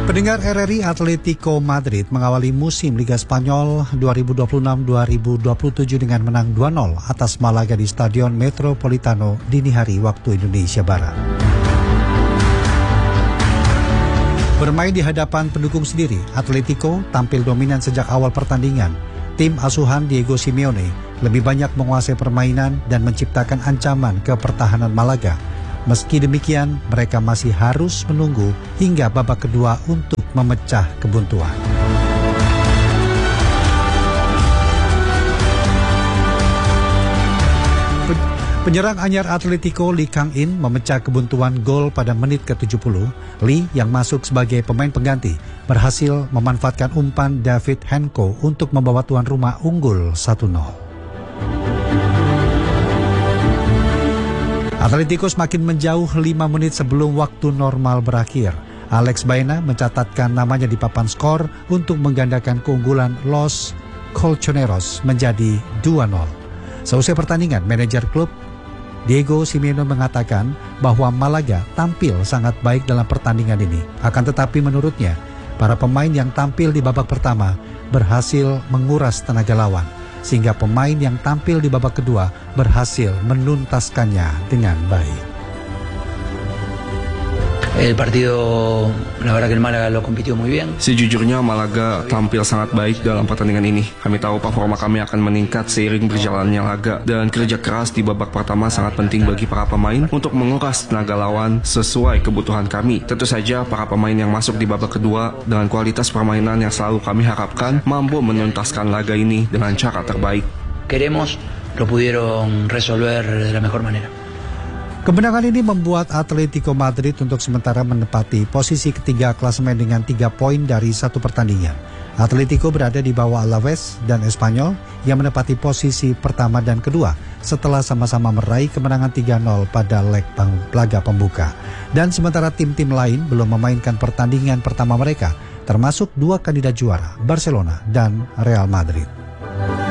Pendengar RRI, Atletico Madrid mengawali musim Liga Spanyol 2026-2027 dengan menang 2-0 atas Malaga di Stadion Metropolitano dini hari waktu Indonesia Barat. Bermain di hadapan pendukung sendiri, Atletico tampil dominan sejak awal pertandingan. Tim asuhan Diego Simeone lebih banyak menguasai permainan dan menciptakan ancaman ke pertahanan Malaga. Meski demikian, mereka masih harus menunggu hingga babak kedua untuk memecah kebuntuan. Penyerang anyar Atletico Lee Kang-in memecah kebuntuan gol pada menit ke-70. Lee yang masuk sebagai pemain pengganti berhasil memanfaatkan umpan David Henko untuk membawa tuan rumah unggul 1-0. Atletico semakin menjauh 5 menit sebelum waktu normal berakhir. Alex Baena mencatatkan namanya di papan skor untuk menggandakan keunggulan Los Colchoneros menjadi 2-0. Seusai pertandingan, manajer klub Diego Simeone mengatakan bahwa Malaga tampil sangat baik dalam pertandingan ini. Akan tetapi menurutnya, para pemain yang tampil di babak pertama berhasil menguras tenaga lawan, sehingga pemain yang tampil di babak kedua berhasil menuntaskannya dengan baik. El partido, la verdad que el Málaga lo compitió muy bien. Sejujurnya Malaga tampil sangat baik dalam pertandingan ini. Kami tahu performa kami akan meningkat seiring berjalannya laga, dan kerja keras di babak pertama sangat penting bagi para pemain untuk menguras tenaga lawan sesuai kebutuhan kami. Tentu saja para pemain yang masuk di babak kedua dengan kualitas permainan yang selalu kami harapkan mampu menuntaskan laga ini dengan cara terbaik. Queremos, lo pudieron resolver de la mejor manera. Kemenangan ini membuat Atletico Madrid untuk sementara menempati posisi ketiga klasemen dengan 3 poin dari 1 pertandingan. Atletico berada di bawah Alaves dan Espanyol yang menempati posisi pertama dan kedua setelah sama-sama meraih kemenangan 3-0 pada leg laga pembuka. Dan sementara tim-tim lain belum memainkan pertandingan pertama mereka, termasuk 2 kandidat juara, Barcelona dan Real Madrid.